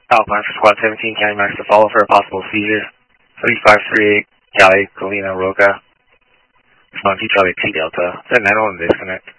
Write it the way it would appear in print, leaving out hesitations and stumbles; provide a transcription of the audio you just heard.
Alpine for Squad 17, County Max to follow for a possible seizure. 3538, Cali, Colina, Roca. Monkey Charlie 2 Delta. 9 on disconnect.